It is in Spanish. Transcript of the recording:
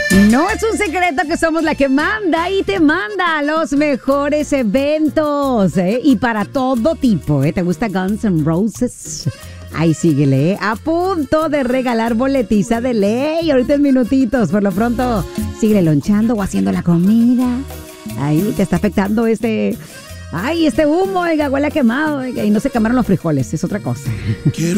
No es un secreto que somos la que manda y te manda a los mejores eventos, ¿eh? Y para todo tipo, ¿eh? ¿Te gusta Guns N' Roses? Ahí síguele, ¿eh? A punto de regalar boletiza de ley. Ahorita en minutitos. Por lo pronto, síguele lonchando o haciendo la comida. Ahí te está afectando este humo, oiga, huele a quemado, oiga, y no se quemaron los frijoles, es otra cosa.